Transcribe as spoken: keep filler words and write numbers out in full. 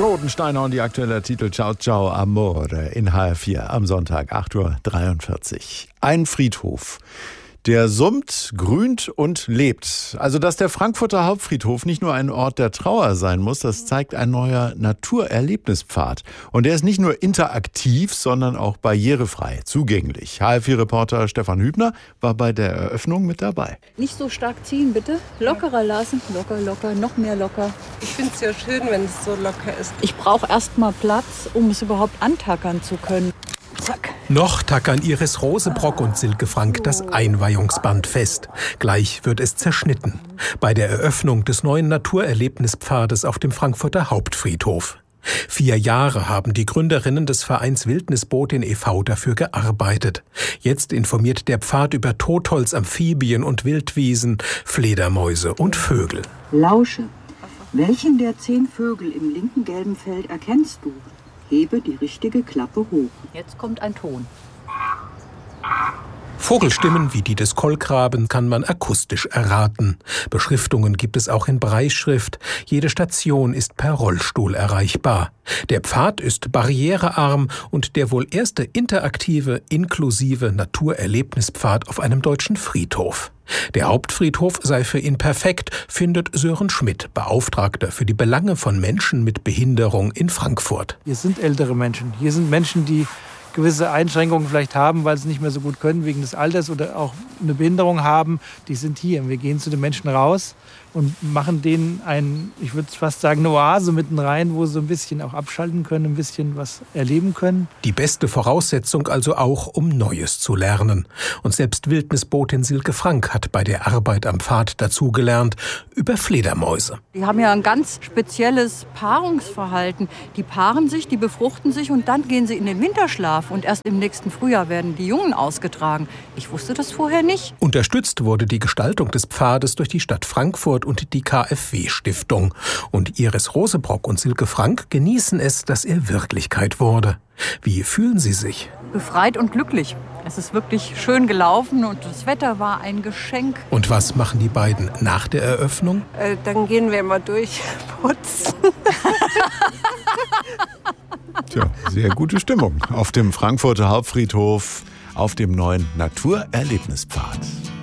Rodensteiner und die aktuelle Titel Ciao Ciao Amore in H R vier am Sonntag, acht Uhr dreiundvierzig. Ein Friedhof, der summt, grünt und lebt. Also, dass der Frankfurter Hauptfriedhof nicht nur ein Ort der Trauer sein muss, das zeigt ein neuer Naturerlebnispfad. Und der ist nicht nur interaktiv, sondern auch barrierefrei zugänglich. H R vier-Reporter Stefan Hübner war bei der Eröffnung mit dabei. Nicht so stark ziehen, bitte. Lockerer lassen. Locker, locker, noch mehr locker. Ich finde es ja schön, wenn es so locker ist. Ich brauche erst mal Platz, um es überhaupt antackern zu können. Zack. Noch tackern Iris Rosebrock und Silke Frank das Einweihungsband fest. Gleich wird es zerschnitten. Bei der Eröffnung des neuen Naturerlebnispfades auf dem Frankfurter Hauptfriedhof. Vier Jahre haben die Gründerinnen des Vereins Wildnisbotin e V dafür gearbeitet. Jetzt informiert der Pfad über Totholz, Amphibien und Wildwiesen, Fledermäuse und Vögel. Lausche. Welchen der zehn Vögel im linken gelben Feld erkennst du? Hebe die richtige Klappe hoch. Jetzt kommt ein Ton. Vogelstimmen wie die des Kolkraben kann man akustisch erraten. Beschriftungen gibt es auch in Brailleschrift. Jede Station ist per Rollstuhl erreichbar. Der Pfad ist barrierearm und der wohl erste interaktive, inklusive Naturerlebnispfad auf einem deutschen Friedhof. Der Hauptfriedhof sei für ihn perfekt, findet Sören Schmidt, Beauftragter für die Belange von Menschen mit Behinderung in Frankfurt. Hier sind ältere Menschen. Hier sind Menschen, die gewisse Einschränkungen vielleicht haben, weil sie nicht mehr so gut können wegen des Alters oder auch eine Behinderung haben. Die sind hier. Wir gehen zu den Menschen raus und machen denen ein, ich würde fast sagen, eine Oase mitten rein, wo sie ein bisschen auch abschalten können, ein bisschen was erleben können. Die beste Voraussetzung also auch, um Neues zu lernen. Und selbst Wildnisbotin Silke Frank hat bei der Arbeit am Pfad dazugelernt über Fledermäuse. Die haben ja ein ganz spezielles Paarungsverhalten. Die paaren sich, die befruchten sich und dann gehen sie in den Winterschlaf. Und erst im nächsten Frühjahr werden die Jungen ausgetragen. Ich wusste das vorher nicht. Unterstützt wurde die Gestaltung des Pfades durch die Stadt Frankfurt und die K f W-Stiftung. Und Iris Rosebrock und Silke Frank genießen es, dass er Wirklichkeit wurde. Wie fühlen Sie sich? Befreit und glücklich. Es ist wirklich schön gelaufen und das Wetter war ein Geschenk. Und was machen die beiden nach der Eröffnung? Äh, dann gehen wir mal durch, putzen. Tja, sehr gute Stimmung auf dem Frankfurter Hauptfriedhof auf dem neuen Naturerlebnispfad.